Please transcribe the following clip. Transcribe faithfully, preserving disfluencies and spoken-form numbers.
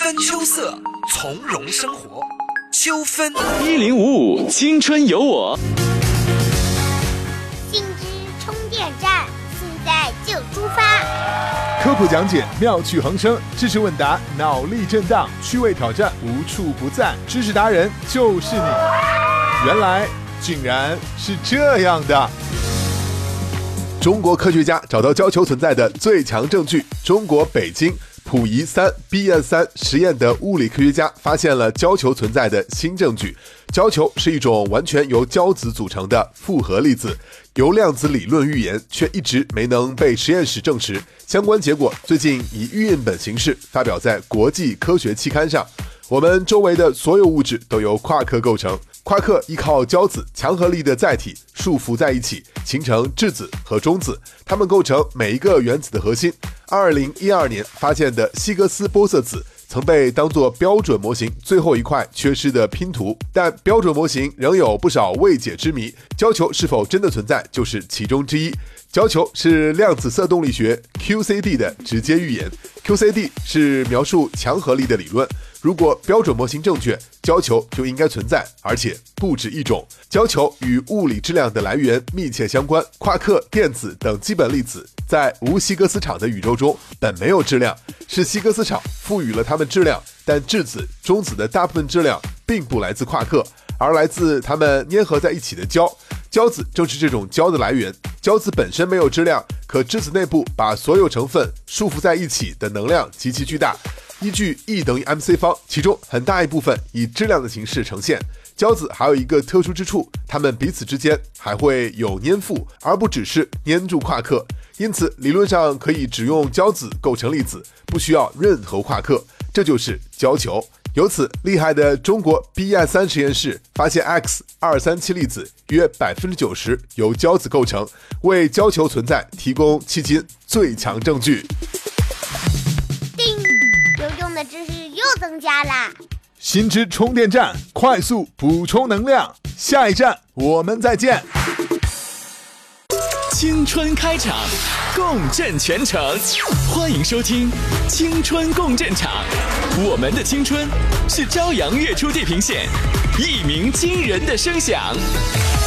分秋色，从容生活。秋分一零五五青春有我， 信之充电站，现在就出发。 科普讲解妙趣横生，知识问答脑力震荡，趣味挑战无处不在，知识达人就是你。原来竟然是这样的。中国科学家找到胶球存在的最强证据。中国北京溥仪三 B S 三实验的物理科学家发现了胶球存在的新证据。胶球是一种完全由胶子组成的复合粒子，由量子理论预言，却一直没能被实验室证实。相关结果最近以预印本形式发表在国际科学期刊上。我们周围的所有物质都由夸克构成，夸克依靠胶子强合力的载体束缚在一起，形成质子和中子，它们构成每一个原子的核心。二零一二年发现的希格斯玻色子曾被当作标准模型最后一块缺失的拼图，但标准模型仍有不少未解之谜，胶球是否真的存在就是其中之一。胶球是量子色动力学 Q C D 的直接预言， Q C D 是描述强合力的理论。如果标准模型正确，胶球就应该存在，而且不止一种。胶球与物理质量的来源密切相关，夸克、电子等基本粒子在无希格斯场的宇宙中本没有质量，是希格斯场赋予了它们质量，但质子、中子的大部分质量并不来自夸克，而来自它们粘合在一起的胶。胶子正是这种胶的来源。胶子本身没有质量，可质子内部把所有成分束缚在一起的能量极其巨大。依据 E 等于 mc 方，其中很大一部分以质量的形式呈现。胶子还有一个特殊之处，它们彼此之间还会有粘附，而不只是粘住夸克。因此理论上可以只用胶子构成粒子，不需要任何夸克，这就是胶球。由此，厉害的中国 B S 三实验室发现 X 二三七粒子约 百分之九十 由胶子构成，为胶球存在提供迄今最强证据。 叮，有用的知识又增加啦！ 新知充电站，快速补充能量。下一站我们再见。 青春开场，共振全城，欢迎收听青春共振场。我们的青春是朝阳月出地平线，一鸣惊人的声响。